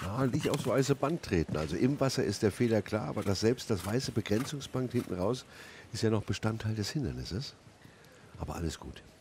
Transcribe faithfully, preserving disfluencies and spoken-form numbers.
Ah, nicht aufs weiße Band treten. Also im Wasser ist der Fehler klar, aber das selbst das weiße Begrenzungsband hinten raus ist ja noch Bestandteil des Hindernisses. Aber alles gut.